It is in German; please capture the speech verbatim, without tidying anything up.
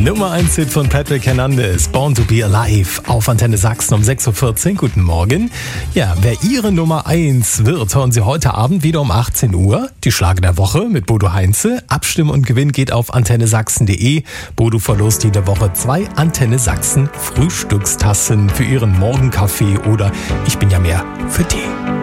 Nummer eins Hit von Patrick Hernandez, Born to be Alive, auf Antenne Sachsen um sechs Uhr vierzehn. Guten Morgen. Ja, wer Ihre Nummer eins wird, hören Sie heute Abend wieder um achtzehn Uhr. Die Schlager der Woche mit Bodo Heinze. Abstimmen und Gewinn geht auf antenne sachsen punkt de. Bodo verlost jede Woche zwei Antenne Sachsen Frühstückstassen für Ihren Morgenkaffee oder ich bin ja mehr für Tee.